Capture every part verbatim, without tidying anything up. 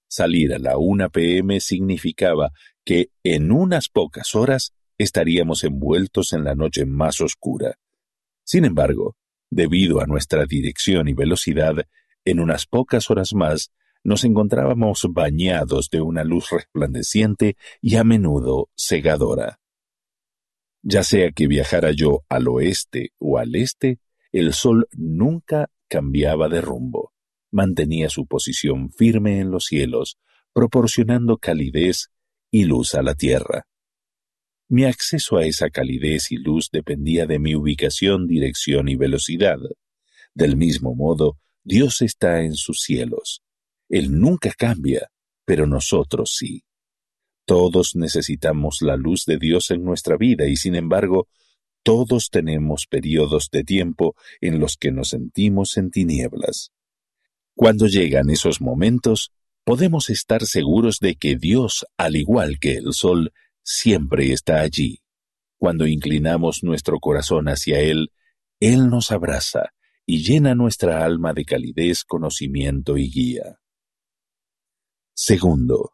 Salir a la una p m significaba que en unas pocas horas estaríamos envueltos en la noche más oscura. Sin embargo, debido a nuestra dirección y velocidad, en unas pocas horas más nos encontrábamos bañados de una luz resplandeciente y a menudo cegadora. Ya sea que viajara yo al oeste o al este, el sol nunca cambiaba de rumbo. Mantenía su posición firme en los cielos, proporcionando calidez y luz a la tierra. Mi acceso a esa calidez y luz dependía de mi ubicación, dirección y velocidad. Del mismo modo, Dios está en sus cielos. Él nunca cambia, pero nosotros sí. Todos necesitamos la luz de Dios en nuestra vida y, sin embargo, todos tenemos periodos de tiempo en los que nos sentimos en tinieblas. Cuando llegan esos momentos, podemos estar seguros de que Dios, al igual que el sol, siempre está allí. Cuando inclinamos nuestro corazón hacia Él, Él nos abraza y llena nuestra alma de calidez, conocimiento y guía. Segundo,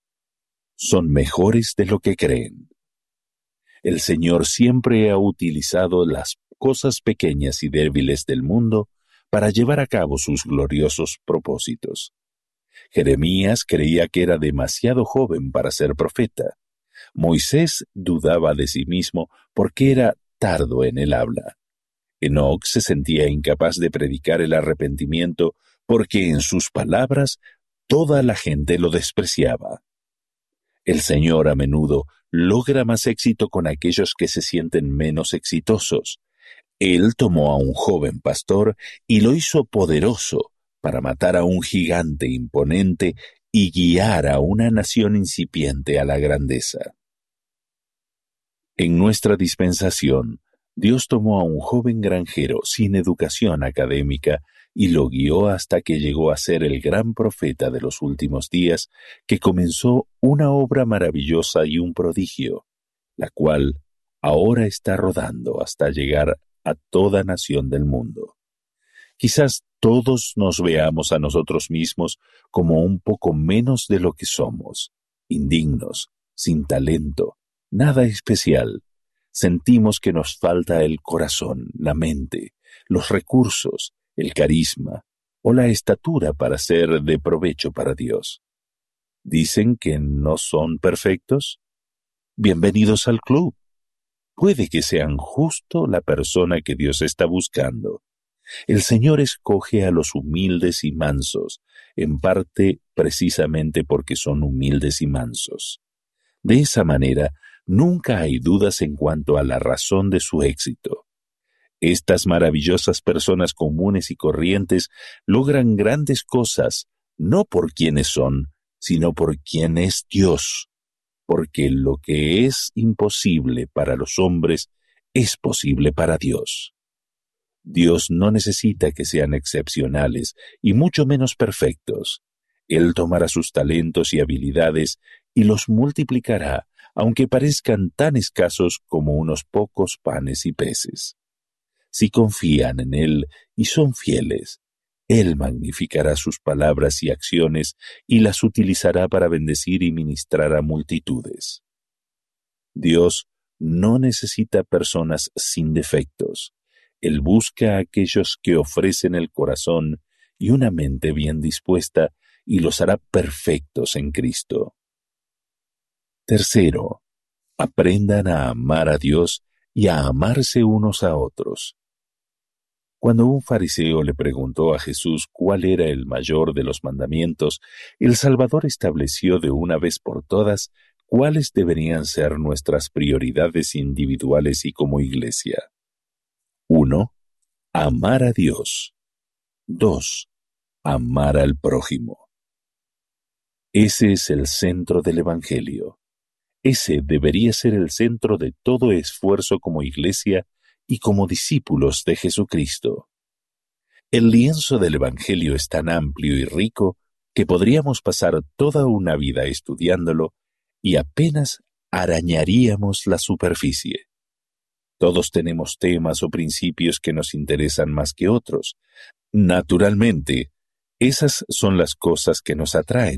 son mejores de lo que creen. El Señor siempre ha utilizado las cosas pequeñas y débiles del mundo para llevar a cabo sus gloriosos propósitos. Jeremías creía que era demasiado joven para ser profeta. Moisés dudaba de sí mismo porque era tardo en el habla. Enoc se sentía incapaz de predicar el arrepentimiento porque en sus palabras toda la gente lo despreciaba. El Señor a menudo logra más éxito con aquellos que se sienten menos exitosos. Él tomó a un joven pastor y lo hizo poderoso para matar a un gigante imponente y guiar a una nación incipiente a la grandeza. En nuestra dispensación, Dios tomó a un joven granjero sin educación académica y lo guió hasta que llegó a ser el gran profeta de los últimos días, que comenzó una obra maravillosa y un prodigio, la cual ahora está rodando hasta llegar a toda nación del mundo. Quizás todos nos veamos a nosotros mismos como un poco menos de lo que somos, indignos, sin talento, nada especial. Sentimos que nos falta el corazón, la mente, los recursos, el carisma o la estatura para ser de provecho para Dios. ¿Dicen que no son perfectos? Bienvenidos al club. Puede que sean justo la persona que Dios está buscando. El Señor escoge a los humildes y mansos, en parte precisamente porque son humildes y mansos. De esa manera, nunca hay dudas en cuanto a la razón de su éxito. Estas maravillosas personas comunes y corrientes logran grandes cosas, no por quienes son, sino por quien es Dios, porque lo que es imposible para los hombres es posible para Dios. Dios no necesita que sean excepcionales y mucho menos perfectos. Él tomará sus talentos y habilidades y los multiplicará, aunque parezcan tan escasos como unos pocos panes y peces. Si confían en Él y son fieles, Él magnificará sus palabras y acciones y las utilizará para bendecir y ministrar a multitudes. Dios no necesita personas sin defectos. Él busca a aquellos que ofrecen el corazón y una mente bien dispuesta y los hará perfectos en Cristo. Tercero, aprendan a amar a Dios y a amarse unos a otros. Cuando un fariseo le preguntó a Jesús cuál era el mayor de los mandamientos, el Salvador estableció de una vez por todas cuáles deberían ser nuestras prioridades individuales y como iglesia. uno. Amar a Dios. dos. Amar al prójimo. Ese es el centro del Evangelio. Ese debería ser el centro de todo esfuerzo como iglesia y como discípulos de Jesucristo. El lienzo del Evangelio es tan amplio y rico que podríamos pasar toda una vida estudiándolo y apenas arañaríamos la superficie. Todos tenemos temas o principios que nos interesan más que otros. Naturalmente, esas son las cosas que nos atraen.